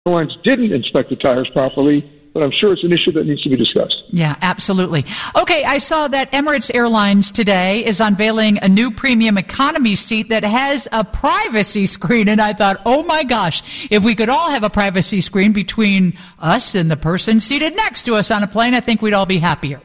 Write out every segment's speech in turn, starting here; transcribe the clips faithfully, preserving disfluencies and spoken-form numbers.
airlines didn't inspect the tires properly, but I'm sure it's an issue that needs to be discussed. Yeah, absolutely. Okay, I saw that Emirates Airlines today is unveiling a new premium economy seat that has a privacy screen, and I thought, oh my gosh, if we could all have a privacy screen between us and the person seated next to us on a plane, I think we'd all be happier.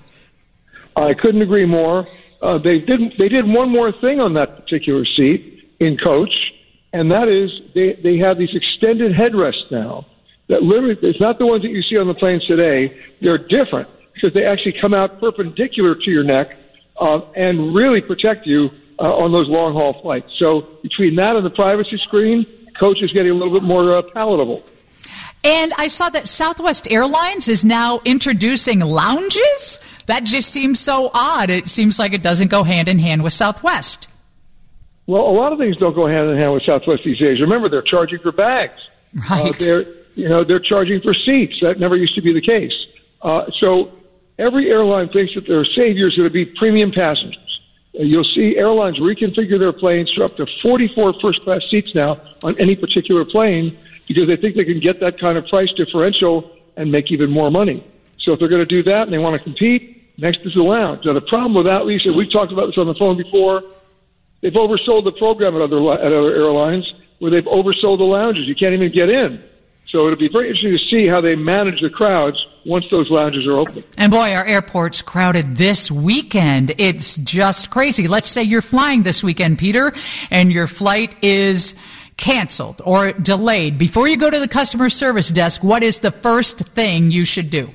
I couldn't agree more. Uh, they didn't. They did one more thing on that particular seat in coach, and that is they, they have these extended headrests now. That literally, it's not the ones that you see on the planes today. They're different because they actually come out perpendicular to your neck uh, and really protect you uh, on those long-haul flights. So between that and the privacy screen, coach is getting a little bit more uh, palatable. And I saw that Southwest Airlines is now introducing lounges. That just seems so odd. It seems like it doesn't go hand in hand with Southwest. Well, a lot of things don't go hand in hand with Southwest these days. Remember, they're charging for bags. Right. Uh, they're, you know, they're charging for seats. That never used to be the case. Uh, so every airline thinks that their savior is going to be premium passengers. Uh, you'll see airlines reconfigure their planes to up to forty-four first-class seats now on any particular plane because they think they can get that kind of price differential and make even more money. So if they're going to do that and they want to compete, next is the lounge. Now, the problem with that, Lisa, we've talked about this on the phone before, they've oversold the program at other, at other airlines where they've oversold the lounges. You can't even get in. So it'll be very interesting to see how they manage the crowds once those lounges are open. And boy, our airport's crowded this weekend. It's just crazy. Let's say you're flying this weekend, Peter, and your flight is canceled or delayed. Before you go to the customer service desk, what is the first thing you should do?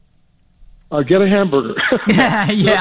Uh, get a hamburger. yeah. yeah.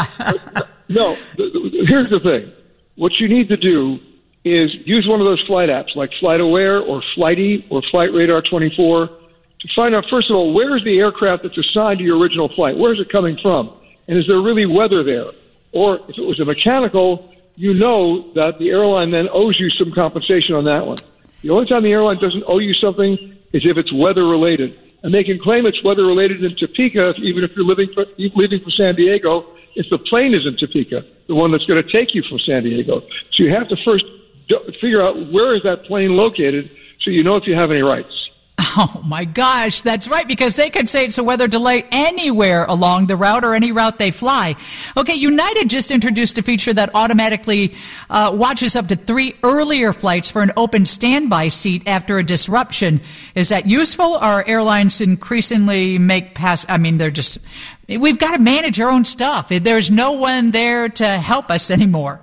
no, here's the thing. What you need to do is use one of those flight apps like FlightAware or Flighty or Flight Radar twenty-four to find out, first of all, where is the aircraft that's assigned to your original flight? Where is it coming from? And is there really weather there? Or if it was a mechanical, you know that the airline then owes you some compensation on that one. The only time the airline doesn't owe you something is if it's weather-related. And they can claim it's weather-related in Topeka, even if you're living for, leaving for San Diego, if the plane is in Topeka, the one that's going to take you from San Diego. So you have to first figure out where is that plane located so you know if you have any rights. Oh, my gosh, that's right, because they could say it's a weather delay anywhere along the route or any route they fly. Okay, United just introduced a feature that automatically uh, watches up to three earlier flights for an open standby seat after a disruption. Is that useful, or are airlines increasingly make pass? I mean, they're just, we've got to manage our own stuff. There's no one there to help us anymore.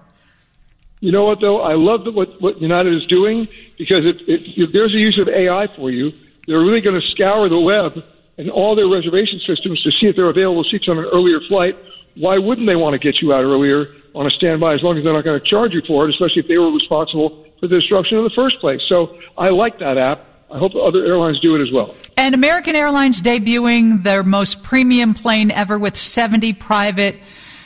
You know what, though? I love what, what United is doing because it, it, if there's a use of A I for you, they're really going to scour the web and all their reservation systems to see if there are available seats on an earlier flight. Why wouldn't they want to get you out earlier on a standby as long as they're not going to charge you for it, especially if they were responsible for the disruption in the first place? So I like that app. I hope other airlines do it as well. And American Airlines debuting their most premium plane ever with seventy private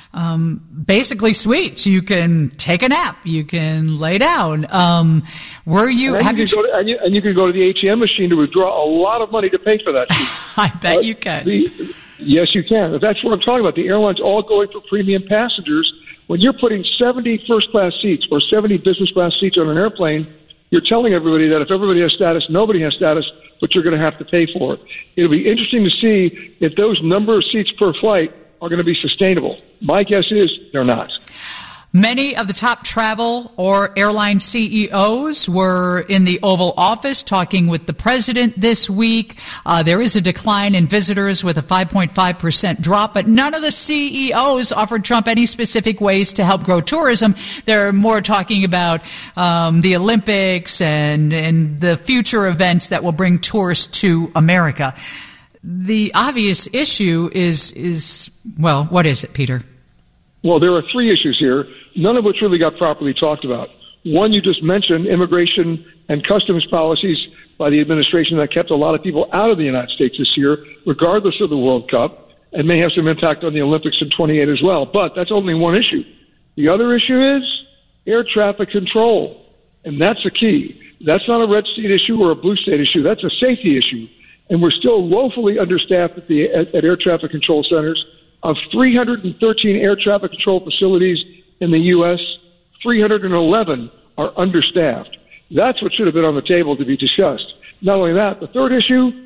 Um, basically suites. You can take a nap. You can lay down. Um, were you? And, have you you, can go to, and, you, and you can go to the A T M machine to withdraw a lot of money to pay for that. I bet uh, you can. The, yes, you can. That's what I'm talking about. The airlines all going for premium passengers. When you're putting seventy first-class seats or seventy business-class seats on an airplane, you're telling everybody that if everybody has status, nobody has status, but you're going to have to pay for it. It'll be interesting to see if those number of seats per flight are going to be sustainable. My guess is they're not. Many of the top travel or airline C E Os were in the Oval Office talking with the president this week. Uh, there is a decline in visitors with a five point five percent drop, but none of the C E Os offered Trump any specific ways to help grow tourism. They're more talking about um, the Olympics and, and the future events that will bring tourists to America. The obvious issue is, is well, what is it, Peter? Well, there are three issues here, none of which really got properly talked about. One, you just mentioned, immigration and customs policies by the administration that kept a lot of people out of the United States this year, regardless of the World Cup, and may have some impact on the Olympics in twenty-eight as well. But that's only one issue. The other issue is air traffic control, and that's the key. That's not a red state issue or a blue state issue. That's a safety issue. And we're still woefully understaffed at, the, at, at air traffic control centers. Of three hundred thirteen air traffic control facilities in the U S, three hundred eleven are understaffed. That's what should have been on the table to be discussed. Not only that, the third issue